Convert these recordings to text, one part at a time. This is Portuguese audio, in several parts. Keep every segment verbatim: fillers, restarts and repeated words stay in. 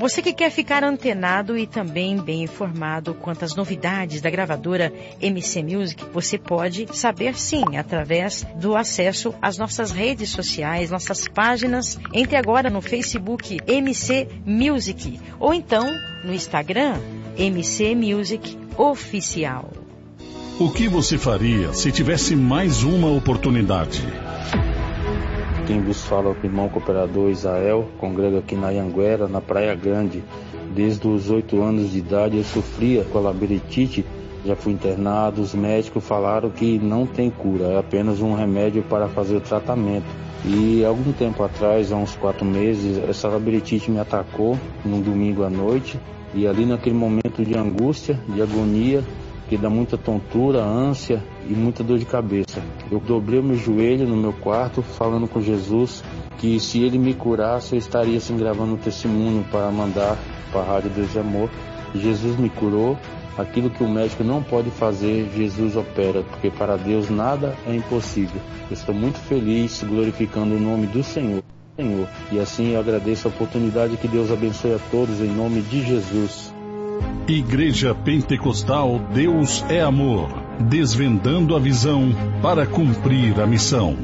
Você que quer ficar antenado e também bem informado quanto às novidades da gravadora M C Music, você pode saber sim, através do acesso às nossas redes sociais, nossas páginas. Entre agora no Facebook M C Music ou então no Instagram M C Music Oficial. O que você faria se tivesse mais uma oportunidade? Quem vos fala é o irmão cooperador Israel, congrega aqui na Anhanguera, na Praia Grande. Desde os oito anos de idade eu sofria com a labirintite, já fui internado, os médicos falaram que não tem cura, é apenas um remédio para fazer o tratamento. E algum tempo atrás, há uns quatro meses, essa labirintite me atacou num domingo à noite, e ali naquele momento de angústia, de agonia, que dá muita tontura, ânsia e muita dor de cabeça. Eu dobrei o meu joelho no meu quarto, falando com Jesus que se Ele me curasse, eu estaria assim gravando um testemunho para mandar para a Rádio Deus e Amor. Jesus me curou. Aquilo que o médico não pode fazer, Jesus opera, porque para Deus nada é impossível. Eu estou muito feliz, glorificando o nome do Senhor. Senhor. E assim eu agradeço a oportunidade, que Deus abençoe a todos em nome de Jesus. Igreja Pentecostal Deus é Amor, desvendando a visão para cumprir a missão.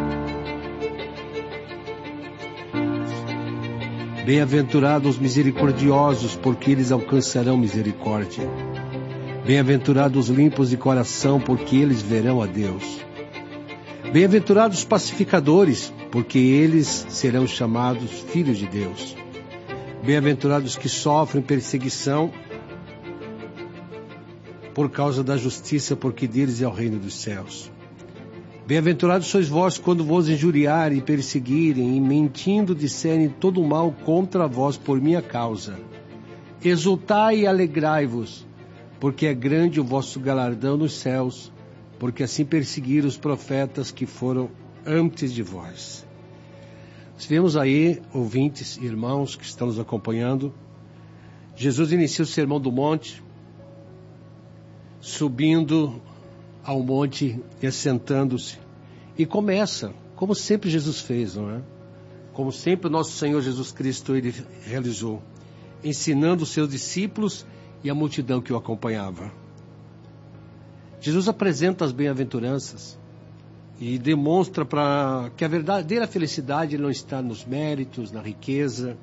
Bem-aventurados os misericordiosos, porque eles alcançarão misericórdia. Bem-aventurados os limpos de coração, porque eles verão a Deus. Bem-aventurados os pacificadores, porque eles serão chamados filhos de Deus. Bem-aventurados que sofrem perseguição por causa da justiça, porque deles é o reino dos céus. Bem-aventurados sois vós quando vos injuriarem, perseguirem e mentindo disserem todo o mal contra vós por minha causa. Exultai e alegrai-vos, porque é grande o vosso galardão nos céus, porque assim perseguiram os profetas que foram antes de vós. Nós vemos aí, ouvintes e irmãos que estão nos acompanhando, Jesus inicia o Sermão do Monte, subindo ao monte e assentando-se, e começa, como sempre Jesus fez, não é? Como sempre o nosso Senhor Jesus Cristo ele realizou, ensinando os seus discípulos e a multidão que o acompanhava. Jesus apresenta as bem-aventuranças e demonstra para que a verdadeira felicidade não está nos méritos, na riqueza,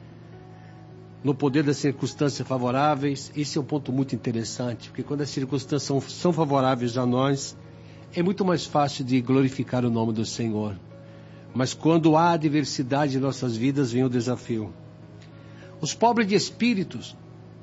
no poder das circunstâncias favoráveis. Esse é um ponto muito interessante, porque quando as circunstâncias são, são favoráveis a nós, é muito mais fácil de glorificar o nome do Senhor. Mas quando há adversidade em nossas vidas, vem o desafio. Os pobres de espíritos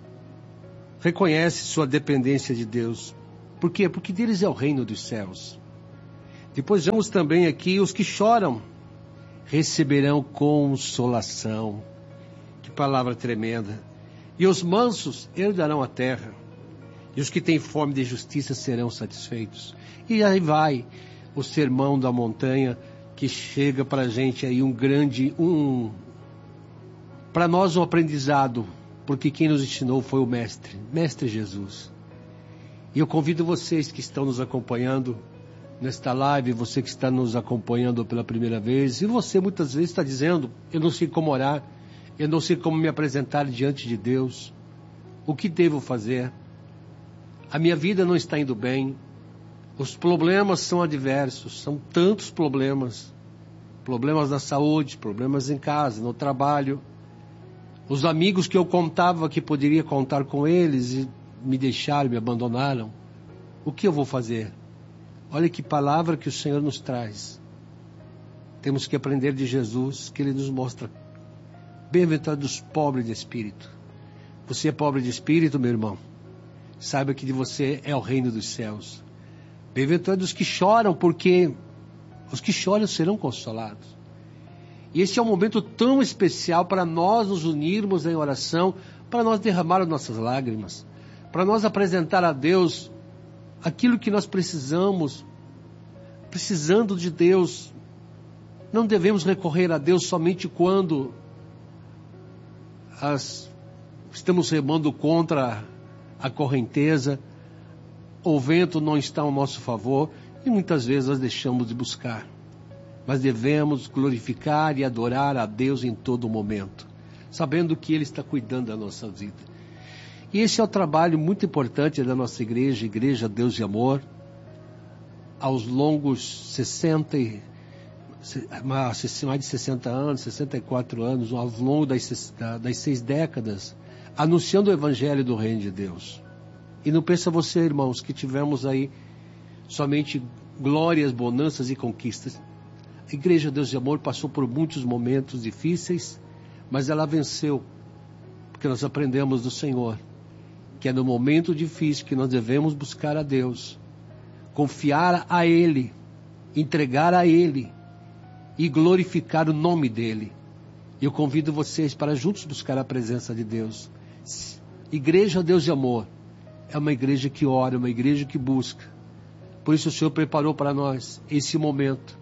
reconhecem sua dependência de Deus. Por quê? Porque deles é o reino dos céus. Depois vemos também aqui os que choram receberão consolação. Que palavra tremenda. E os mansos herdarão a terra. E os que têm fome de justiça serão satisfeitos. E aí vai o sermão da montanha, que chega para a gente aí um grande, um, para nós um aprendizado, porque quem nos ensinou foi o Mestre, Mestre Jesus. E eu convido vocês que estão nos acompanhando nesta live, você que está nos acompanhando pela primeira vez, e você muitas vezes está dizendo, eu não sei como orar, eu não sei como me apresentar diante de Deus, o que devo fazer? A minha vida não está indo bem, os problemas são adversos, são tantos problemas, problemas na saúde, problemas em casa, no trabalho, os amigos que eu contava que poderia contar com eles e me deixaram, me abandonaram. O que eu vou fazer? Olha que palavra que o Senhor nos traz. Temos que aprender de Jesus, que Ele nos mostra. Bem-aventurados pobres de espírito. Você é pobre de espírito, meu irmão? Saiba que de você é o reino dos céus. Bem-aventurados que choram, porque os que choram serão consolados. E esse é um momento tão especial para nós nos unirmos em oração, para nós derramarmos nossas lágrimas, para nós apresentar a Deus aquilo que nós precisamos, precisando de Deus. Não devemos recorrer a Deus somente quando as, estamos remando contra a correnteza, o vento não está ao nosso favor, e muitas vezes nós deixamos de buscar. Mas devemos glorificar e adorar a Deus em todo momento. sabendo que Ele está cuidando da nossa vida. E esse é o trabalho muito importante da nossa igreja, Igreja Deus de Amor, aos longos sessenta, mais de sessenta anos, sessenta e quatro anos, ao longo das, das seis décadas, anunciando o Evangelho do Reino de Deus. E não pensa você, irmãos, que tivemos aí somente glórias, bonanças e conquistas. A Igreja Deus de Amor passou por muitos momentos difíceis, mas ela venceu, porque nós aprendemos do Senhor, que é no momento difícil que nós devemos buscar a Deus, confiar a Ele, entregar a Ele e glorificar o nome dEle. Eu convido vocês para juntos buscar a presença de Deus. Igreja Deus de Amor é uma igreja que ora, uma igreja que busca. Por isso o Senhor preparou para nós esse momento,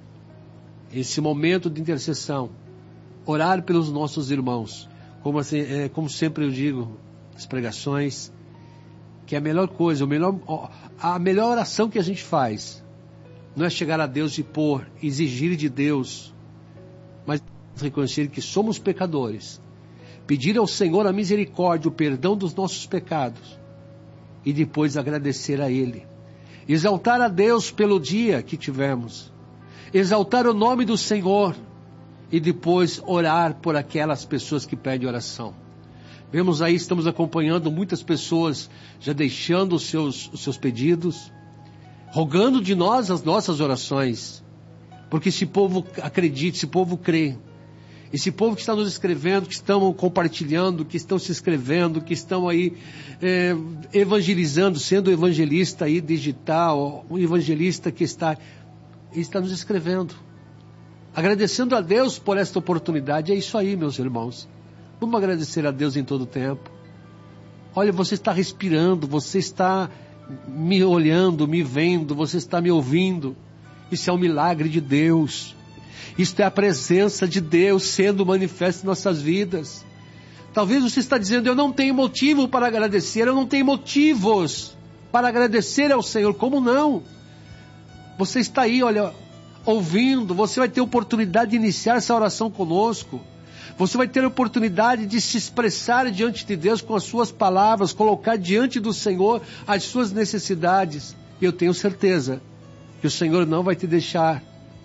esse momento de intercessão, orar pelos nossos irmãos, como, assim, é, como sempre eu digo, as pregações, que é a melhor coisa, o melhor, a melhor oração que a gente faz, não é chegar a Deus e pôr, exigir de Deus, mas reconhecer que somos pecadores, pedir ao Senhor a misericórdia, o perdão dos nossos pecados, e depois agradecer a Ele, exaltar a Deus pelo dia que tivemos, exaltar o nome do Senhor, e depois orar por aquelas pessoas que pedem oração. Vemos aí, estamos acompanhando muitas pessoas já deixando os seus, os seus pedidos, rogando de nós as nossas orações, porque esse povo acredita, esse povo crê, esse povo que está nos escrevendo, que estão compartilhando, que estão se inscrevendo, que estão aí é, evangelizando, sendo evangelista aí digital, um evangelista que está, está nos escrevendo, agradecendo a Deus por esta oportunidade. É isso aí, meus irmãos. Vamos agradecer a Deus em todo o tempo. Olha, você está respirando, você está me olhando, me vendo, você está me ouvindo. Isso é um milagre de Deus. Isto é a presença de Deus sendo manifesta em nossas vidas. Talvez você está dizendo, eu não tenho motivo para agradecer, eu não tenho motivos para agradecer ao Senhor. Como não? Você está aí, olha, ouvindo, você vai ter oportunidade de iniciar essa oração conosco. Você vai ter a oportunidade de se expressar diante de Deus com as suas palavras, colocar diante do Senhor as suas necessidades. E eu tenho certeza que o Senhor não vai te deixar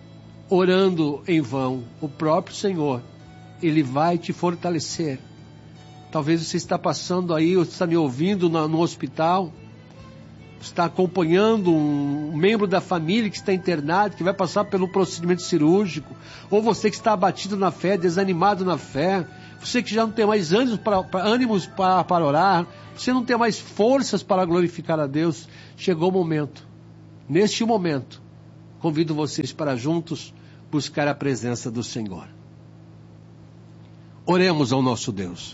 orando em vão. O próprio Senhor, Ele vai te fortalecer. Talvez você está passando aí, ou está me ouvindo no, no hospital, está acompanhando um membro da família que está internado, que vai passar pelo procedimento cirúrgico, ou você que está abatido na fé, desanimado na fé, você que já não tem mais ânimos para, para, ânimos para, para orar, você não tem mais forças para glorificar a Deus. Chegou o momento, neste momento, convido vocês para juntos buscar a presença do Senhor. Oremos ao nosso Deus.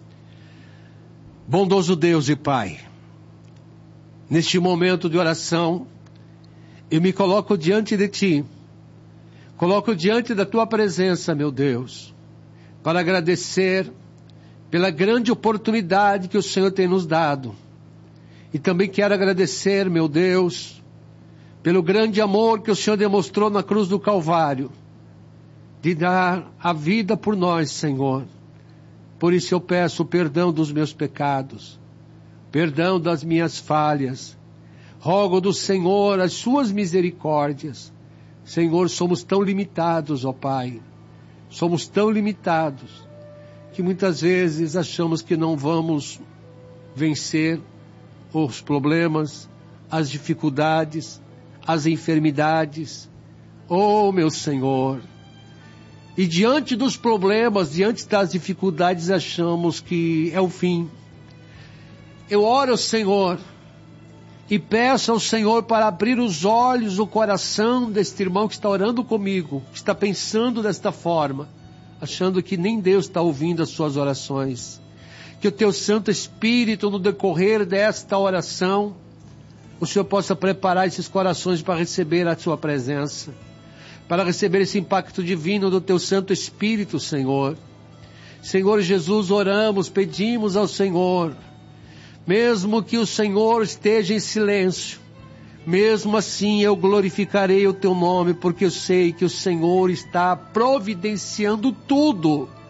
Bondoso Deus e Pai, neste momento de oração, eu me coloco diante de Ti, coloco diante da Tua presença, meu Deus, para agradecer pela grande oportunidade que o Senhor tem nos dado. E também quero agradecer, meu Deus, pelo grande amor que o Senhor demonstrou na cruz do Calvário, de dar a vida por nós, Senhor. Por isso eu peço o perdão dos meus pecados, perdão das minhas falhas. Rogo do Senhor as suas misericórdias. Senhor, somos tão limitados, ó Pai. Somos tão limitados que muitas vezes achamos que não vamos vencer os problemas, as dificuldades, as enfermidades. Oh, meu Senhor! E diante dos problemas, diante das dificuldades, achamos que é o fim. Eu oro, Senhor, e peço ao Senhor para abrir os olhos, o coração deste irmão que está orando comigo, que está pensando desta forma, achando que nem Deus está ouvindo as suas orações. Que o Teu Santo Espírito, no decorrer desta oração, o Senhor possa preparar esses corações para receber a Sua presença, para receber esse impacto divino do Teu Santo Espírito, Senhor. Senhor Jesus, oramos, pedimos ao Senhor, mesmo que o Senhor esteja em silêncio, mesmo assim eu glorificarei o Teu nome, porque eu sei que o Senhor está providenciando tudo,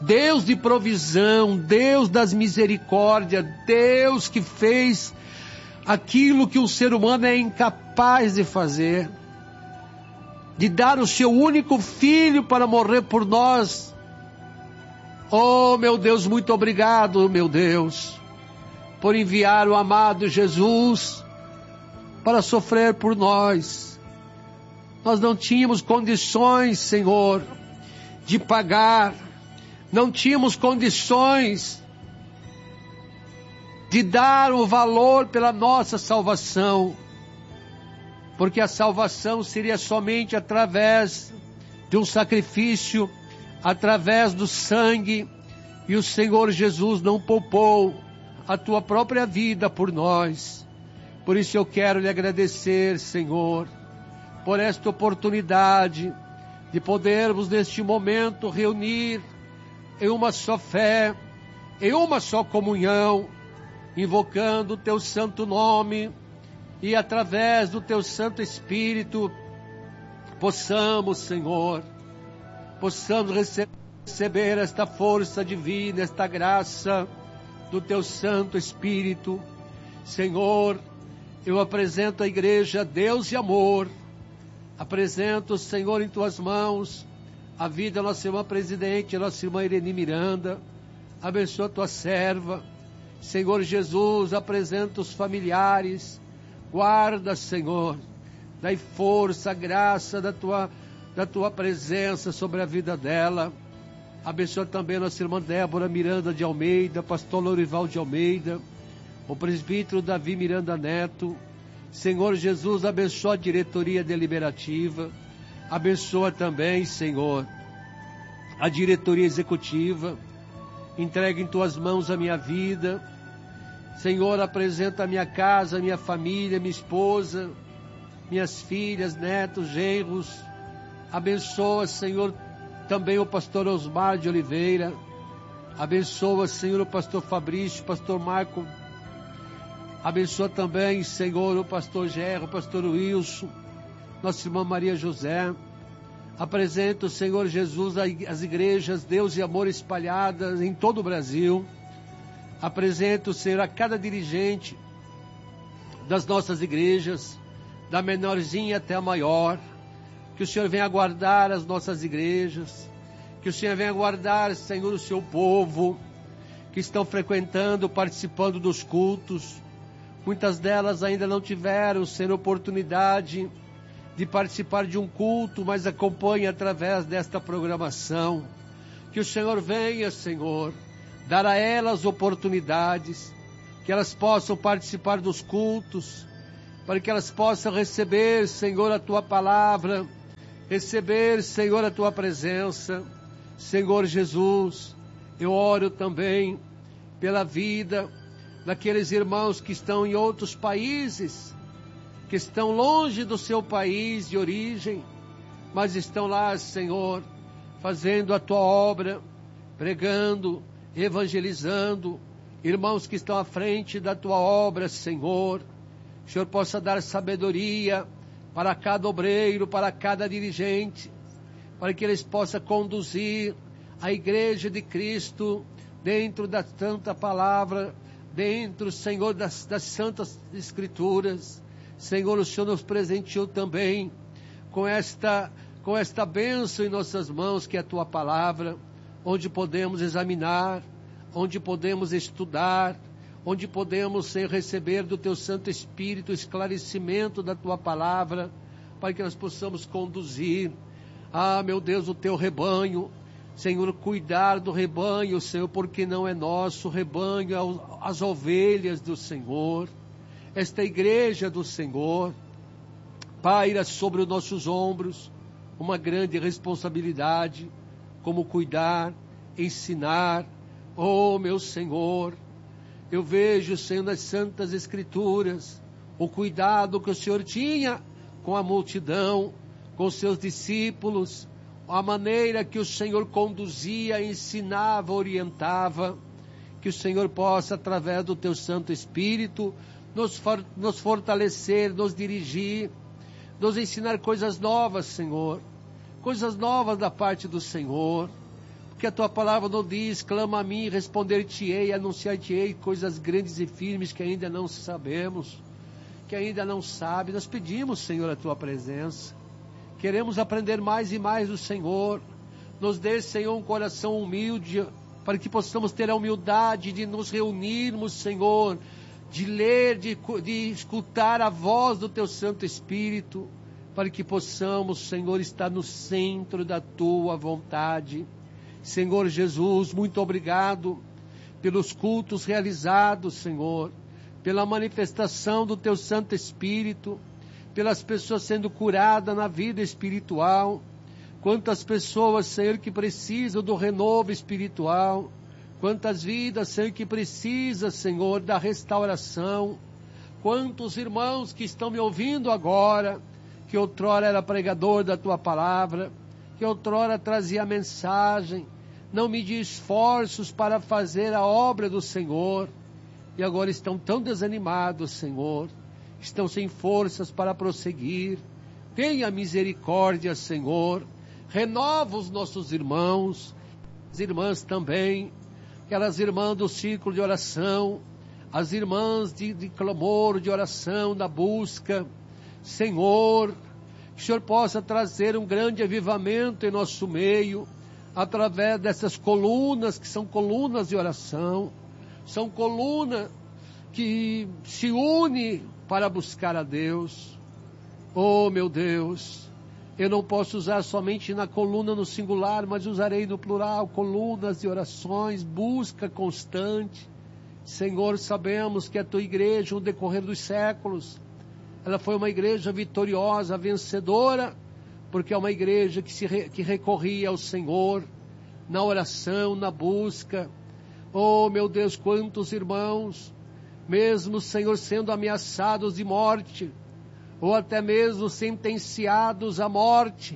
Deus de provisão, Deus das misericórdias, Deus que fez aquilo que o ser humano é incapaz de fazer, de dar o seu único filho para morrer por nós. Oh, meu Deus, muito obrigado, meu Deus, por enviar o amado Jesus para sofrer por nós. Nós não tínhamos condições, Senhor, de pagar, não tínhamos condições de dar o valor pela nossa salvação, porque a salvação seria somente através de um sacrifício, através do sangue, e o Senhor Jesus não poupou a tua própria vida por nós. Por isso eu quero lhe agradecer, Senhor, por esta oportunidade de podermos neste momento reunir em uma só fé, em uma só comunhão, invocando o teu santo nome, e através do teu Santo Espírito possamos, Senhor, possamos receber esta força divina, esta graça do teu Santo Espírito. Senhor, eu apresento a igreja Deus e Amor, apresento, Senhor, em tuas mãos a vida da nossa irmã presidente, a nossa irmã Irene Miranda. Abençoa a tua serva, Senhor Jesus, apresenta os familiares, guarda, Senhor, dai força, graça da tua, da tua presença sobre a vida dela. Abençoa também a nossa irmã Débora Miranda de Almeida, pastor Lorival de Almeida, o presbítero Davi Miranda Neto. Senhor Jesus, abençoa a diretoria deliberativa, abençoa também, Senhor, a diretoria executiva. Entrega em tuas mãos a minha vida, Senhor, apresenta a minha casa, a minha família, minha esposa, minhas filhas, netos, genros. Abençoa, Senhor, também o pastor Osmar de Oliveira. Abençoa, Senhor, o pastor Fabrício, o pastor Marco. Abençoa também, Senhor, o pastor Gerro, o pastor Wilson, nossa irmã Maria José. Apresento, Senhor Jesus, as igrejas Deus e Amor espalhadas em todo o Brasil. Apresento, Senhor, a cada dirigente das nossas igrejas, da menorzinha até a maior. Que o Senhor venha guardar as nossas igrejas, que o Senhor venha guardar, Senhor, o seu povo, que estão frequentando, participando dos cultos. Muitas delas ainda não tiveram, Senhor, oportunidade de participar de um culto, mas acompanhe através desta programação. Que o Senhor venha, Senhor, dar a elas oportunidades, que elas possam participar dos cultos, para que elas possam receber, Senhor, a tua palavra, receber, Senhor, a tua presença. Senhor Jesus, eu oro também pela vida daqueles irmãos que estão em outros países, que estão longe do seu país de origem, mas estão lá, Senhor, fazendo a tua obra, pregando, evangelizando, irmãos que estão à frente da tua obra, Senhor. Que o Senhor possa dar sabedoria para cada obreiro, para cada dirigente, para que eles possam conduzir a igreja de Cristo dentro da santa palavra, dentro, Senhor, das, das santas escrituras. Senhor, o Senhor nos presenteou também com esta, com esta bênção em nossas mãos, que é a tua palavra, onde podemos examinar, onde podemos estudar, onde podemos, Senhor, receber do teu Santo Espírito o esclarecimento da tua palavra, para que nós possamos conduzir, ah, meu Deus, o teu rebanho, Senhor, cuidar do rebanho, Senhor, porque não é nosso rebanho, é as ovelhas do Senhor. Esta igreja do Senhor paira sobre os nossos ombros uma grande responsabilidade, como cuidar, ensinar. Oh, meu Senhor, eu vejo, Senhor, nas Santas Escrituras, o cuidado que o Senhor tinha com a multidão, com os seus discípulos, a maneira que o Senhor conduzia, ensinava, orientava. Que o Senhor possa, através do teu Santo Espírito, nos, for, nos fortalecer, nos dirigir, nos ensinar coisas novas, Senhor, coisas novas da parte do Senhor, porque a tua palavra não diz, clama a mim, responder-te-ei, anunciar-te-ei coisas grandes e firmes que ainda não sabemos, que ainda não sabe. Nós pedimos, Senhor, a tua presença. Queremos aprender mais e mais do Senhor. Nos dê, Senhor, um coração humilde, para que possamos ter a humildade de nos reunirmos, Senhor, de ler, de, de escutar a voz do teu Santo Espírito, para que possamos, Senhor, estar no centro da tua vontade. Senhor Jesus, muito obrigado pelos cultos realizados, Senhor, pela manifestação do teu Santo Espírito, pelas pessoas sendo curadas na vida espiritual. Quantas pessoas, Senhor, que precisam do renovo espiritual. Quantas vidas, Senhor, que precisam, Senhor, da restauração. Quantos irmãos que estão me ouvindo agora, que outrora era pregador da tua palavra, que outrora trazia a mensagem, não media esforços para fazer a obra do Senhor, e agora estão tão desanimados, Senhor, estão sem forças para prosseguir. Tenha misericórdia, Senhor, renova os nossos irmãos, as irmãs também, aquelas irmãs do círculo de oração, as irmãs de, de clamor, de oração, da busca. Senhor, que o Senhor possa trazer um grande avivamento em nosso meio, através dessas colunas, que são colunas de oração, são colunas que se unem para buscar a Deus. Oh, meu Deus, eu não posso usar somente na coluna no singular, mas usarei no plural, colunas de orações, busca constante. Senhor, sabemos que a tua igreja, no decorrer dos séculos, ela foi uma igreja vitoriosa, vencedora, porque é uma igreja que, se re, que recorria ao Senhor, na oração, na busca. Oh, meu Deus, quantos irmãos, mesmo, Senhor, sendo ameaçados de morte, ou até mesmo sentenciados à morte,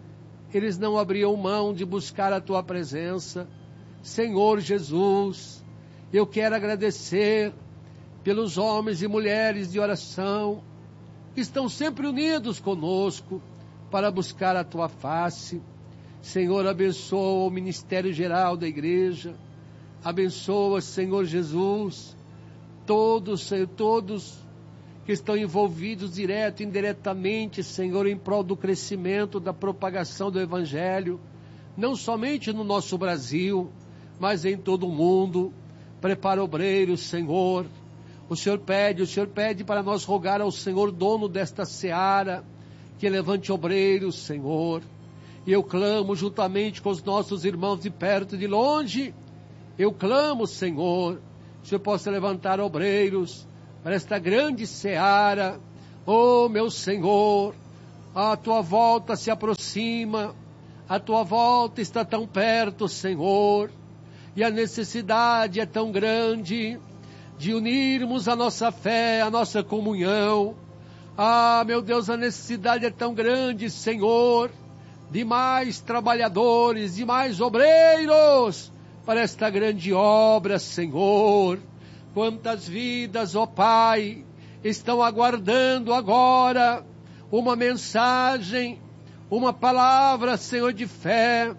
eles não abriam mão de buscar a tua presença. Senhor Jesus, eu quero agradecer pelos homens e mulheres de oração, que estão sempre unidos conosco para buscar a tua face. Senhor, abençoa o ministério geral da igreja, abençoa, Senhor Jesus, todos, Senhor, todos que estão envolvidos direto e indiretamente, Senhor, em prol do crescimento, da propagação do Evangelho, não somente no nosso Brasil, mas em todo o mundo. Prepara obreiros, Senhor. O Senhor pede, o Senhor pede para nós rogar ao Senhor, dono desta seara, que levante obreiros, Senhor. E eu clamo juntamente com os nossos irmãos de perto e de longe, eu clamo, Senhor, que o Senhor possa levantar obreiros para esta grande seara. Oh, meu Senhor, a tua volta se aproxima, a tua volta está tão perto, Senhor, e a necessidade é tão grande de unirmos a nossa fé, a nossa comunhão. Ah, meu Deus, a necessidade é tão grande, Senhor, de mais trabalhadores, de mais obreiros para esta grande obra, Senhor. Quantas vidas, ó Pai, estão aguardando agora uma mensagem, uma palavra, Senhor, de fé.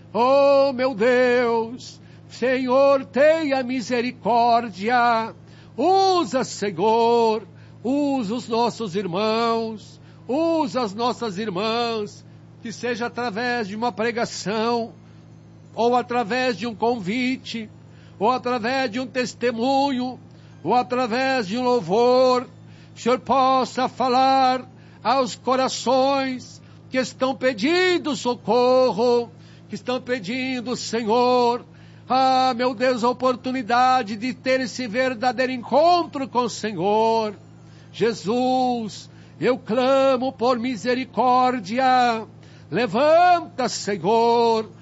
Oh, meu Deus, Senhor, tenha misericórdia. Usa, Senhor, usa os nossos irmãos, usa as nossas irmãs, que seja através de uma pregação, ou através de um convite, ou através de um testemunho, ou através de um louvor, o Senhor possa falar aos corações que estão pedindo socorro, que estão pedindo, Senhor, ah, meu Deus, a oportunidade de ter esse verdadeiro encontro com o Senhor. Jesus, eu clamo por misericórdia. Levanta, Senhor,